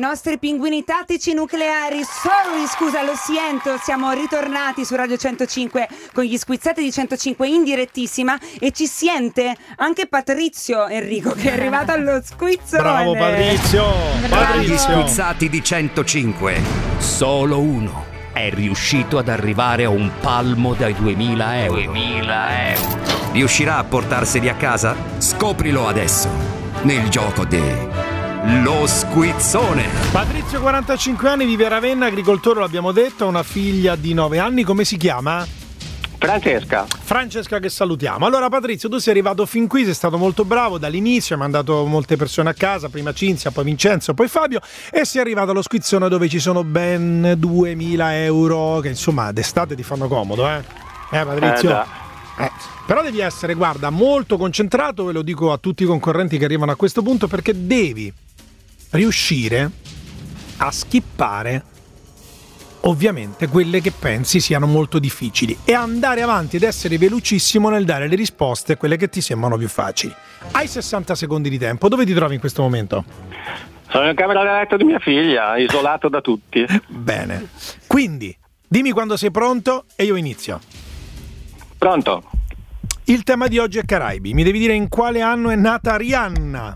nostri pinguini tattici nucleari. Sorry, scusa, lo sento. Siamo ritornati su Radio 105 con gli squizzati di 105 in direttissima e ci sente anche Patrizio Enrico, che è arrivato allo squizzone. Bravo Patrizio. Gli squizzati di 105, solo uno è riuscito ad arrivare a un palmo dai 2000 euro. 2000 euro. Riuscirà a portarseli a casa? Scoprilo adesso nel gioco Lo Squizzone. Patrizio, 45 anni, vive a Ravenna, agricoltore, l'abbiamo detto, ha una figlia di 9 anni. Come si chiama? Francesca, che salutiamo. Allora Patrizio, tu sei arrivato fin qui, sei stato molto bravo dall'inizio, hai mandato molte persone a casa, prima Cinzia, poi Vincenzo, poi Fabio, e sei arrivato allo squizzone dove ci sono ben 2000 euro, che insomma d'estate ti fanno comodo, Patrizio? Però devi essere, guarda, molto concentrato, ve lo dico a tutti i concorrenti che arrivano a questo punto, perché devi riuscire a skippare ovviamente quelle che pensi siano molto difficili e andare avanti ed essere velocissimo nel dare le risposte a quelle che ti sembrano più facili. Hai 60 secondi di tempo. Dove ti trovi in questo momento? Sono in camera da letto di mia figlia, isolato da tutti. Bene. Quindi, dimmi quando sei pronto e io inizio. Pronto. Il tema di oggi è Caraibi. Mi devi dire in quale anno è nata Rihanna.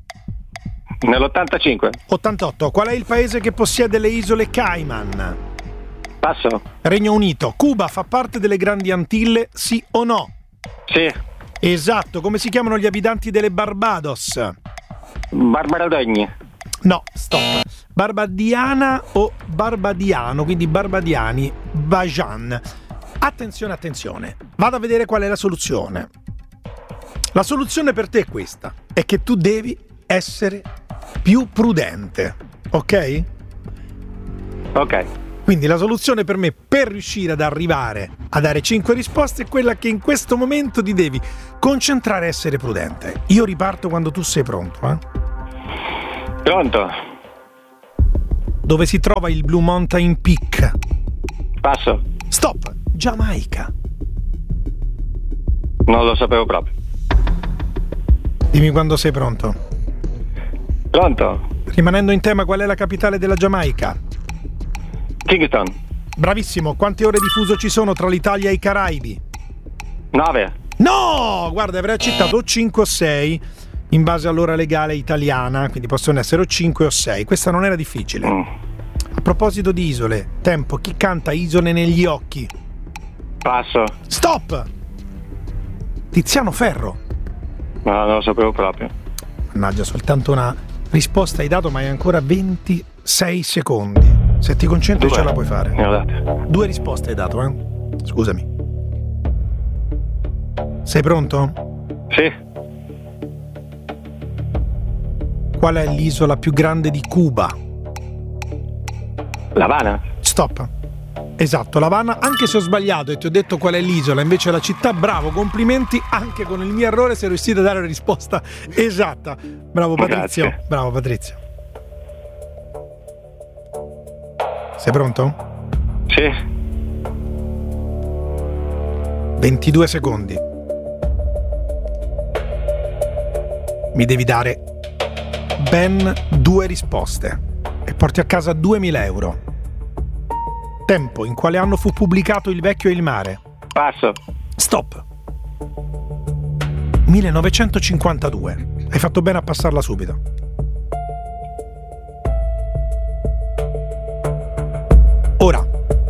Nell'85. 88. Qual è il paese che possiede le isole Cayman? Passo. Regno Unito. Cuba fa parte delle Grandi Antille, sì o no? Sì. Esatto. Come si chiamano gli abitanti delle Barbados? Barbaradegni. No, stop. Barbadiana o Barbadiano, quindi Barbadiani, Bajan. Attenzione. Vado a vedere qual è la soluzione. La soluzione per te è questa. È che tu devi essere più prudente. Ok? Ok. Quindi la soluzione per me, per riuscire ad arrivare a dare 5 risposte, è quella che in questo momento ti devi concentrare e essere prudente. Io riparto quando tu sei pronto. Pronto. Dove si trova il Blue Mountain Peak? Passo. Stop. Giamaica. Non lo sapevo proprio. Dimmi quando sei pronto. Pronto. Rimanendo in tema, qual è la capitale della Giamaica? Kingston. Bravissimo. Quante ore di fuso ci sono tra l'Italia e i Caraibi? 9. No! Guarda, avrei accettato o 5 o 6 in base all'ora legale italiana, quindi possono essere o 5 o 6. Questa non era difficile. A proposito di isole, tempo, chi canta Isole negli occhi? Passo. Stop! Tiziano Ferro. No, non lo sapevo proprio. Mannaggia, soltanto una risposta hai dato, ma hai ancora 26 secondi. Se ti concentri ce la puoi fare. Ne ho date. 2 risposte hai dato, Scusami. Sei pronto? Sì. Qual è l'isola più grande di Cuba? L'Havana. Stop. Esatto, l'Havana, anche se ho sbagliato e ti ho detto qual è l'isola, invece la città, bravo, complimenti, anche con il mio errore sei riuscito a dare la risposta esatta. Bravo Patrizio. Grazie. Bravo Patrizio. Sei pronto? Sì. 22 secondi. Mi devi dare ben 2 risposte e porti a casa 2000 euro. Tempo, in quale anno fu pubblicato Il Vecchio e il Mare? Passo. Stop. 1952. Hai fatto bene a passarla subito. Ora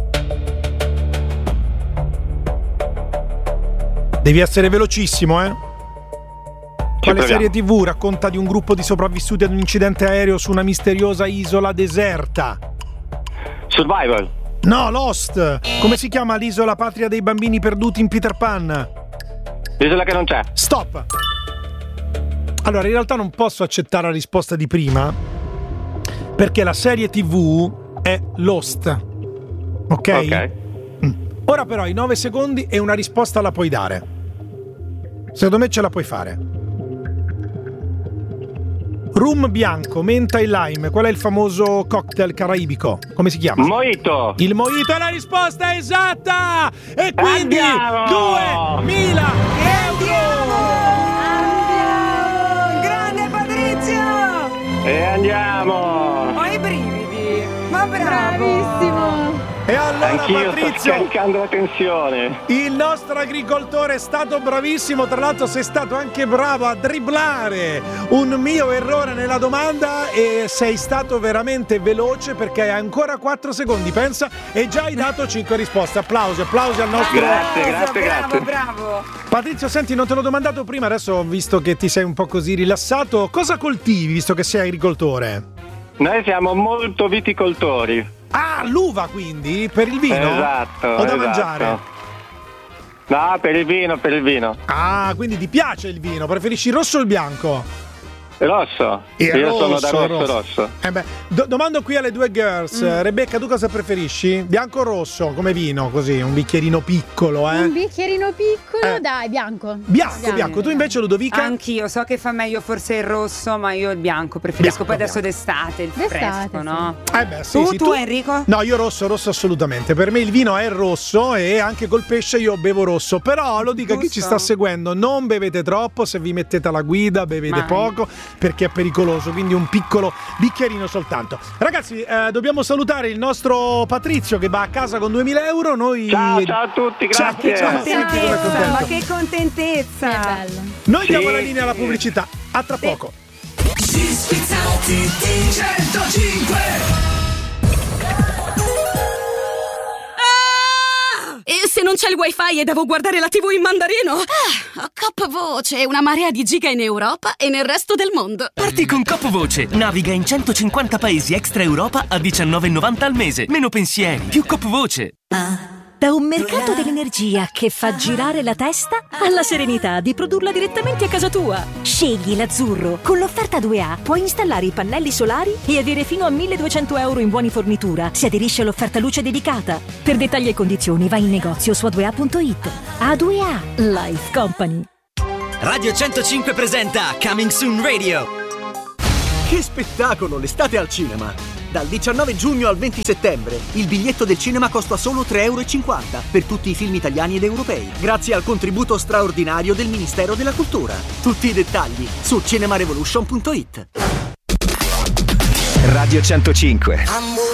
devi essere velocissimo, Quale serie TV racconta di un gruppo di sopravvissuti ad un incidente aereo su una misteriosa isola deserta? Survival. No, Lost. Come si chiama l'isola patria dei bambini perduti in Peter Pan? L'isola che non c'è. Stop. Allora, in realtà non posso accettare la risposta di prima perché la serie TV è Lost. Ok? Ora però hai 9 secondi e una risposta la puoi dare. Secondo me ce la puoi fare. Rum bianco, menta e lime. Qual è il famoso cocktail caraibico? Come si chiama? Mojito. Il mojito è la risposta esatta! E quindi 2000 euro! Grande Patrizio! E andiamo! i brividi. Ma bravo. Bravissimo. E allora, Anch'io sto Patrizio, scaricando la tensione. il nostro agricoltore è stato bravissimo, tra l'altro sei stato anche bravo a dribblare un mio errore nella domanda e sei stato veramente veloce perché hai ancora 4 secondi, pensa, e già hai dato 5 risposte. Applausi al nostro... Grazie. Bravo. Patrizio, senti, non te l'ho domandato prima, adesso ho visto che ti sei un po' così rilassato. Cosa coltivi, visto che sei agricoltore? Noi siamo molto viticoltori. Ah, l'uva quindi? Per il vino? Esatto. O da mangiare? No, per il vino. Ah, quindi ti piace il vino? Preferisci il rosso o il bianco? Rosso. Io sono da rosso. Domando qui alle due girls. Rebecca, tu cosa preferisci? Bianco o rosso? Come vino, così, un bicchierino piccolo, Un bicchierino piccolo, dai, bianco. Bianco. Tu invece, Ludovica? Anch'io, so che fa meglio forse il rosso, ma io il bianco preferisco. Poi adesso d'estate, il fresco, no? Sì. Tu Enrico? No, io rosso assolutamente. Per me il vino è rosso e anche col pesce io bevo rosso. Però lo dica chi ci sta seguendo, non bevete troppo, se vi mettete alla guida bevete poco, perché è pericoloso, quindi un piccolo bicchierino soltanto. Ragazzi, dobbiamo salutare il nostro Patrizio che va a casa con 2.000 euro. Noi... Ciao a tutti, grazie. Ma che contentezza! Che bello. Noi diamo la linea alla pubblicità. A tra poco. Gli Squizzati di 105. E se non c'è il wifi e devo guardare la TV in mandarino? Cop Voce, una marea di giga in Europa e nel resto del mondo. Parti con Cop Voce. Naviga in 150 paesi extra Europa a $19,90 al mese. Meno pensieri, più Cop Voce. Da un mercato dell'energia che fa girare la testa alla serenità di produrla direttamente a casa tua. Scegli l'azzurro. Con l'offerta 2A puoi installare i pannelli solari e avere fino a €1.200 in buoni fornitura se aderisci all'offerta luce dedicata. Per dettagli e condizioni vai in negozio su a2a.it. A2A Life Company. Radio 105 presenta Coming Soon Radio. Che spettacolo, l'estate al cinema! Dal 19 giugno al 20 settembre il biglietto del cinema costa solo €3,50 per tutti i film italiani ed europei, grazie al contributo straordinario del Ministero della Cultura. Tutti i dettagli su cinemarevolution.it. Radio 105.